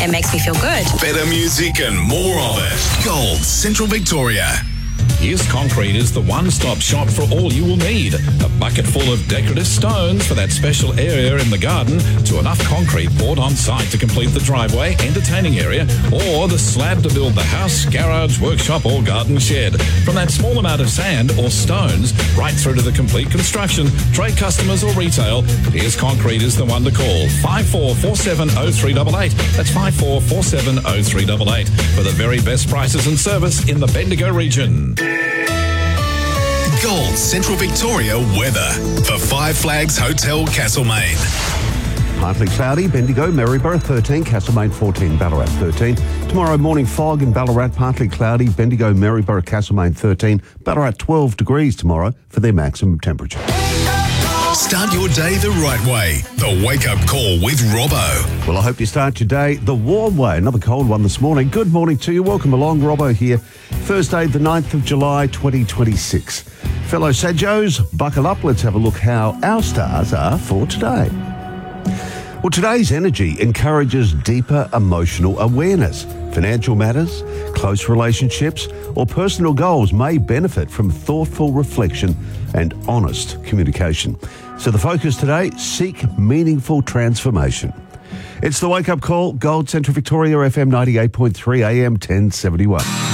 It makes me feel good. Better music and more of it. Gold Central Victoria. Here's Concrete is the one-stop shop for all you will need. A bucket full of decorative stones for that special area in the garden, to enough concrete poured on site to complete the driveway, entertaining area, or the slab to build the house, garage, workshop or garden shed. From that small amount of sand or stones right through to the complete construction, trade customers or retail, Here's Concrete is the one to call. 54470388. That's 54470388 for the very best prices and service in the Bendigo region. Gold Central Victoria weather for Five Flags Hotel Castlemaine. Partly cloudy, Bendigo, Maryborough 13, Castlemaine 14, Ballarat 13. Tomorrow morning fog in Ballarat, partly cloudy, Bendigo, Maryborough, Castlemaine 13, Ballarat 12 degrees tomorrow for their maximum temperature. Start your day the right way. The Wake Up Call with Robbo. Well, I hope you start your day the warm way. Another cold one this morning. Good morning to you. Welcome along. Robbo here. Thursday, the 9th of July, 2026. Fellow Sajos, buckle up. Let's have a look how our stars are for today. Well, today's energy encourages deeper emotional awareness. Financial matters, close relationships, or personal goals may benefit from thoughtful reflection and honest communication. So the focus today, seek meaningful transformation. It's the Wake Up Call, Gold Central Victoria, FM 98.3 AM 1071.